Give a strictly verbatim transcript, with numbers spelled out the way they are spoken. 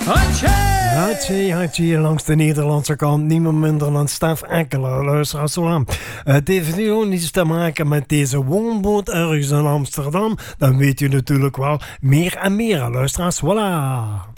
Hatje, hatje, langs de Nederlandse kant. Niemand minder dan Stef Ekkeler. Luisteraars, zo. Het heeft nu ook niets te maken met deze woonboot ergens in Amsterdam. Dan weet je natuurlijk wel meer en meer. Luisteraars, voilà.